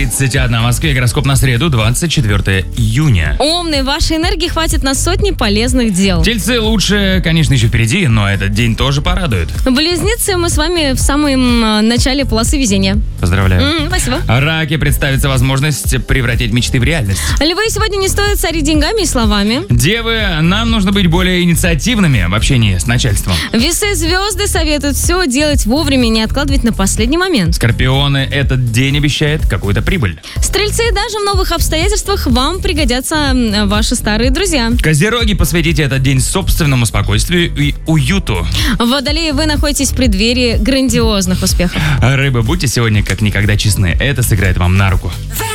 7:31 в Москве. Гороскоп на среду, 24 июня. Умные, вашей энергии хватит на сотни полезных дел. Тельцы лучше, конечно, еще впереди, но этот день тоже порадует. Близнецы, мы с вами в самом начале полосы везения. Поздравляю. Спасибо. Раки, представится возможность превратить мечты в реальность. Львы, сегодня не стоит царить деньгами и словами. Девы, нам нужно быть более инициативными в общении с начальством. Весы, звезды советуют все делать вовремя и не откладывать на последний момент. Скорпионы, этот день обещает какую-то прибыль. Стрельцы, даже в новых обстоятельствах вам пригодятся ваши старые друзья. Козероги, посвятите этот день собственному спокойствию и уюту. Водолеи, вы находитесь в преддверии грандиозных успехов. Рыбы, будьте сегодня как никогда честны. Это сыграет вам на руку.